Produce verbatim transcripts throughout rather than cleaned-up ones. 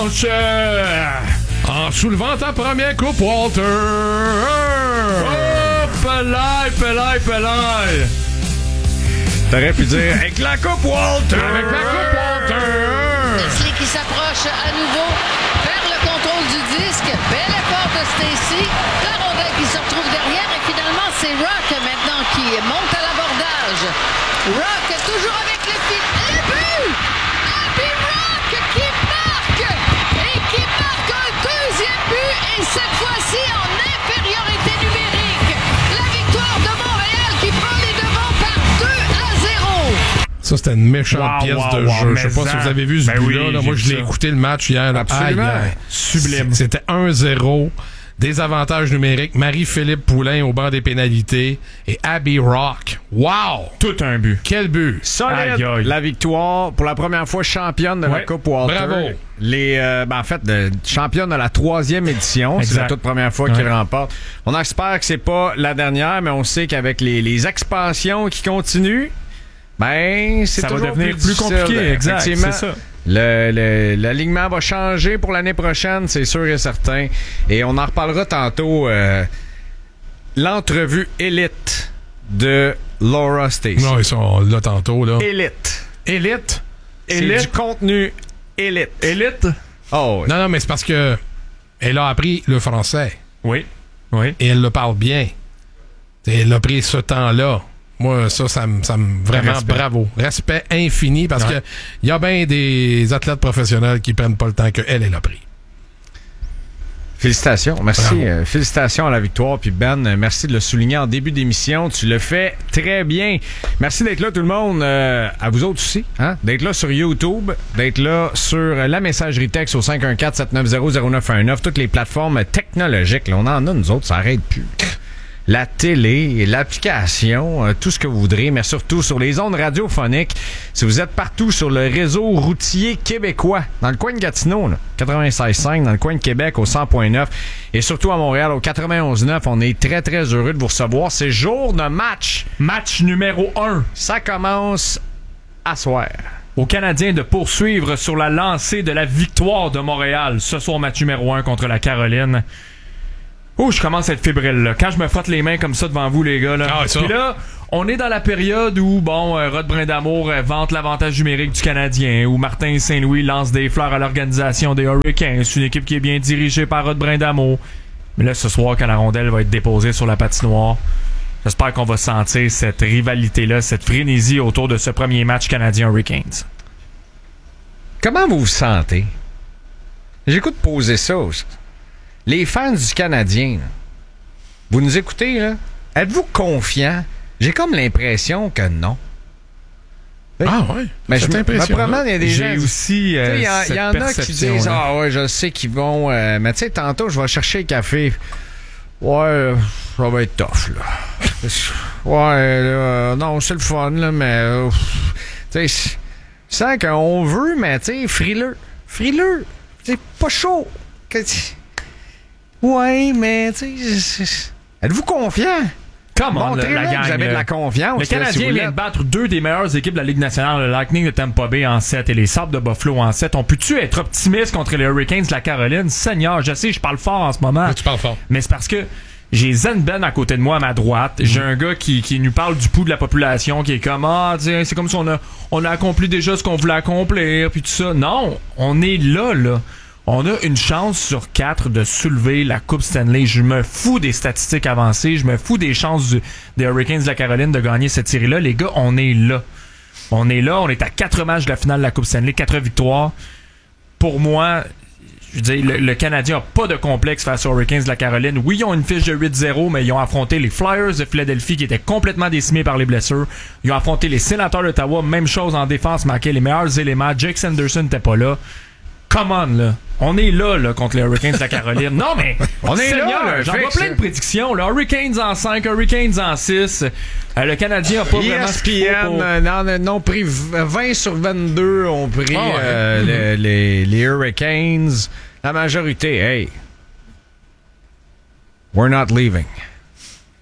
En soulevant ta première coupe, Walter. Oh, pelay, pelay, pelay. T'aurais pu dire avec la coupe, Walter. Avec la coupe, Walter. Leslie qui s'approche à nouveau vers le contrôle du disque. Bel effort de Stacy. La rondelle qui se retrouve derrière. Et finalement, c'est Rock maintenant qui monte à l'abordage. Rock toujours avec le fil. Le but! Abby Rock qui marque! Et qui marque un deuxième but. Et cette fois-ci en infériorité numérique. La victoire de Montréal qui prend les devants par deux à zéro. Ça, c'était une méchante Wow, pièce wow, de wow, jeu. Je sais pas mais si ça. vous avez vu ce Ben but-là. oui, là. j'ai Moi, vu je l'ai ça. écouté le match hier. Là. Absolument. Aïe, aïe. Sublime. C'était un zéro. Des avantages numériques. Marie-Philippe Poulain au banc des pénalités. Et Abby Rock. Wow! Tout un but. Quel but! Solide. Aïe, aïe. La victoire pour la première fois championne de la Ouais. Coupe Walter. Bravo. Les, euh, ben en fait, de, championne de la troisième édition. C'est Exact. la toute première fois Ouais. qu'il remporte. On espère que c'est pas la dernière, mais on sait qu'avec les, les expansions qui continuent, ben c'est Ça va toujours devenir plus difficile. compliqué, exact, Effectivement. c'est ça. Le, le, l'alignement va changer pour l'année prochaine, c'est sûr et certain. Et on en reparlera tantôt. Euh, l'entrevue élite de Laura Stacey. Non, ils sont là tantôt. Là. Élite. Élite? C'est Élite. du contenu élite. Élite? Oh, Non, non, mais c'est parce que elle a appris le français. Oui. Oui. Et elle le parle bien. Et elle a pris ce temps-là. Moi, ça, ça me, ça me vraiment Respect. bravo. Respect infini parce Ouais. que il y a bien des athlètes professionnels qui prennent pas le temps qu'elle, elle a pris. félicitations. Merci. Bravo. Euh, félicitations à la victoire. Puis Ben, euh, merci de le souligner en début d'émission. Tu le fais très bien. Merci d'être là, tout le monde. Euh, à vous autres aussi. Hein? D'être là sur YouTube. D'être là sur euh, la messagerie texte au cinq un quatre, sept neuf zéro, zéro neuf un neuf. Toutes les plateformes technologiques. Là, on en a, nous autres. Ça arrête plus. La télé, l'application, euh, tout ce que vous voudrez, mais surtout sur les ondes radiophoniques. Si vous êtes partout sur le réseau routier québécois, dans le coin de Gatineau, là, quatre-vingt-seize cinq, dans le coin de Québec au cent point neuf, et surtout à Montréal au quatre-vingt-onze neuf, on est très, très heureux de vous recevoir. C'est jour de match. Match numéro un. Ça commence à soir. Aux Canadiens de poursuivre sur la lancée de la victoire de Montréal. Ce soir, match numéro un contre la Caroline. Oh, je commence à être fébrile, là. Quand je me frotte les mains comme ça devant vous, les gars, là. Ah, ça. Puis là, on est dans la période où, bon, euh, Rod Brindamour euh, vante l'avantage numérique du Canadien, où Martin Saint-Louis lance des fleurs à l'organisation des Hurricanes. C'est une équipe qui est bien dirigée par Rod Brindamour. Mais là, ce soir, quand la rondelle va être déposée sur la patinoire, j'espère qu'on va sentir cette rivalité-là, cette frénésie autour de ce premier match Canadien-Hurricanes. Comment vous vous sentez? J'écoute poser ça aussi. Les fans du Canadien, là, vous nous écoutez, là? Êtes-vous confiants? J'ai comme l'impression que non. Ah ouais? Mais C'est je impressionnant. me il y a des J'ai gens. aussi euh, Il y, a- cette y en a qui perception-là. disent ah ouais, je sais qu'ils vont. euh, mais tu sais, tantôt, je vais chercher le café. Ouais, euh, ça va être tough, là. Ouais, là, non, c'est le fun, là, mais. euh, tu sais, je sens qu'on veut, mais tu sais, frileux. Frileux. Tu sais, pas chaud. Que- Ouais, mais tu sais. Êtes-vous confiant? Come on, Montrez la là que gang. vous avez de là. la confiance. Le là, si Canadien vous vient de l'êtes. battre deux des meilleures équipes de la Ligue nationale, le Lightning de Tampa Bay en sept et les Sabres de Buffalo en sept. On peut-tu être optimiste contre les Hurricanes de la Caroline? Seigneur, je sais, je parle fort en ce moment. Là, tu parles fort. Mais c'est parce que j'ai Zen Ben à côté de moi à ma droite. J'ai un gars qui, qui nous parle du pouls de la population, qui est comme ah, tiens, c'est comme si on a, on a accompli déjà ce qu'on voulait accomplir, puis tout ça. Non, on est là, là. On a une chance sur quatre de soulever la Coupe Stanley. Je me fous des statistiques avancées. Je me fous des chances du- des Hurricanes de la Caroline de gagner cette série-là. Les gars, on est là. On est là. On est à quatre matchs de la finale de la Coupe Stanley, quatre victoires. Pour moi, je veux dire, le, le Canadien n'a pas de complexe face aux Hurricanes de la Caroline. Oui, ils ont une fiche de huit zéro, mais ils ont affronté les Flyers de Philadelphie qui étaient complètement décimés par les blessures. Ils ont affronté les Sénateurs d'Ottawa. Même chose en défense, manquaient les meilleurs éléments. Jake Sanderson n'était pas là. Come on, là. On est là, là, contre les Hurricanes de la Caroline. Non, mais, On est là, Seigneur, là, j'en fixe, vois plein là. de prédictions, là. Hurricanes en cinq, Hurricanes en six. Euh, le Canadien a pas vraiment ce qu'il faut E S P N pour- euh, n'en n'ont pris vingt sur vingt-deux ont pris Ah ouais. euh, Mm-hmm. le- les, les Hurricanes. La majorité, hey, we're not leaving.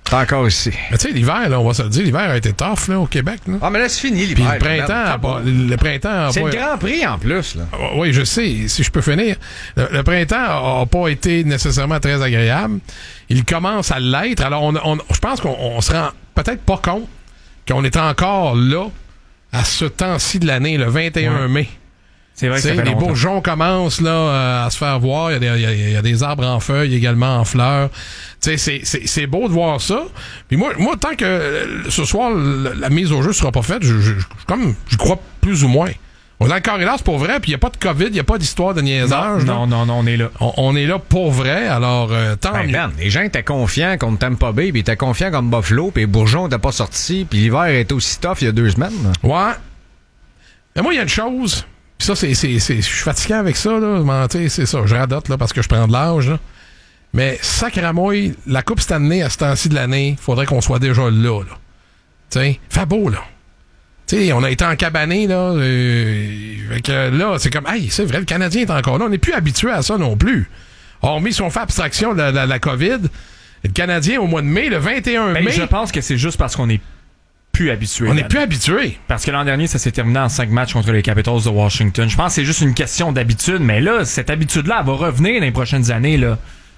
T'es encore ici. Mais tu sais, l'hiver, là, on va se le dire, l'hiver a été tough là, au Québec. Là. Ah, mais là, c'est fini Puis l'hiver. le printemps, a pas, le printemps a C'est pas... le Grand Prix en plus, là. Oui, je sais, si je peux finir. Le, le printemps a pas été nécessairement très agréable. Il commence à l'être. Alors, on, on, je pense qu'on on se rend peut-être pas compte qu'on est encore là à ce temps-ci de l'année, le vingt et un mai. C'est vrai que ça fait les longtemps. bourgeons commencent là euh, à se faire voir. Il y, a des, il, y a, il y a des arbres en feuilles également en fleurs. C'est, c'est, c'est beau de voir ça. Puis moi, moi tant que euh, ce soir la, la mise au jeu sera pas faite, je, je, je, comme je crois plus ou moins. On est dans le corridor, c'est pour vrai, puis il n'y a pas de COVID, il n'y a pas d'histoire de niaisage. Non, non, non, non, on est là. On, on est là pour vrai, alors euh, tant Ben, mieux. Ben, les gens étaient confiants contre Tampa Bay, puis ils étaient confiants comme Buffalo, puis les bourgeons n'étaient pas sortis, puis l'hiver était aussi tough il y a deux semaines. Là. Ouais. Mais moi, il y a une chose, puis ça, c'est, c'est, c'est, je suis fatigué avec ça, là, mais, c'est ça, je radote, là, parce que je prends de l'âge, là. Mais, sacramouille, la Coupe Stanley, à ce temps-ci de l'année, faudrait qu'on soit déjà là, là. Tu sais, fait beau, là. Tu sais, on a été encabanés, là. Euh, fait que là, c'est comme, hey, c'est vrai, le Canadien est encore là. On n'est plus habitué à ça non plus. Hormis si on fait abstraction de la, la, la COVID, le Canadien, au mois de mai, le vingt et un Ben, mai, je pense que c'est juste parce qu'on est plus habitué. on n'est plus habitué. Parce que l'an dernier, ça s'est terminé en cinq matchs contre les Capitals de Washington. Je pense que c'est juste une question d'habitude, mais là, cette habitude-là, elle va revenir dans les prochaines années, là.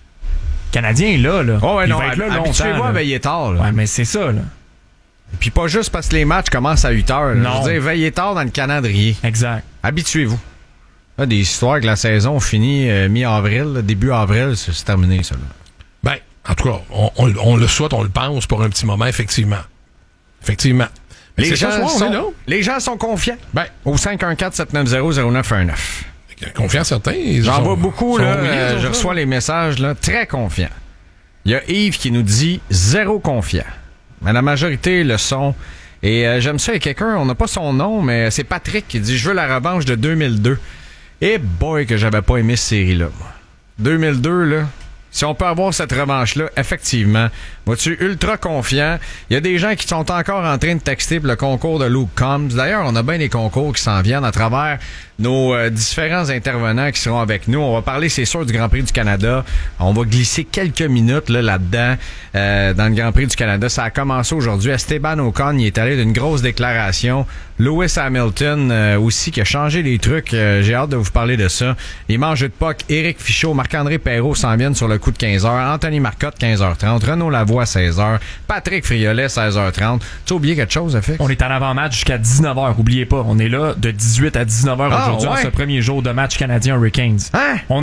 Le Canadien est là, là. Oh, ouais, Il non, va être là longtemps. habituez-vous à là. veiller tard, là. Ouais, mais c'est ça, là. Puis pas juste parce que les matchs commencent à huit heures. Là. Non. Je veux dire, veillez tard dans le calendrier. Exact. Habituez-vous. Là, des histoires que la saison finit euh, mi-avril, là, début avril, c'est c'est terminé, ça. Là. Ben, en tout cas, on, on, on le souhaite, on le pense pour un petit moment, effectivement. Effectivement. Mais Les c'est gens, ce soir, on est là. sont, les gens sont confiants. Ben, Au cinq un quatre sept neuf zéro zéro neuf un neuf. confiance certain. ils J'en sont- vois beaucoup, sont là. rouillés, euh, les autres, je là. reçois les messages, là, très confiants. Il y a Yves qui nous dit zéro confiant. Mais la majorité le sont. Et euh, j'aime ça, il y a quelqu'un, on n'a pas son nom, mais c'est Patrick qui dit « Je veux la revanche de deux mille deux ». Et boy, que j'avais pas aimé cette série-là, moi. deux mille deux, là, si on peut avoir cette revanche-là, effectivement, vois-tu, ultra confiant. Il y a des gens qui sont encore en train de texter pour le concours de Luke Combs. D'ailleurs, on a bien des concours qui s'en viennent à travers nos euh, différents intervenants qui seront avec nous. On va parler, c'est sûr, du Grand Prix du Canada. On va glisser quelques minutes là, là-dedans, euh, dans le Grand Prix du Canada. Ça a commencé aujourd'hui. Esteban Ocon, il est allé d'une grosse déclaration. Lewis Hamilton euh, aussi, qui a changé les trucs. Euh, j'ai hâte de vous parler de ça. Les mangeux de P O C, Éric Fichaud, Marc-André Perrault s'en viennent sur le coup de quinze heures. Anthony Marcotte, quinze heures trente. Renaud Lavoie, seize heures. Patrick Friolet, seize heures trente. Tu as oublié quelque chose, F X? On est en avant-match jusqu'à dix-neuf heures. Oubliez pas, on est là de dix-huit à dix-neuf heures Ah, aujourd'hui, ouais. en ce premier jour de match canadien Hurricanes. Hein? On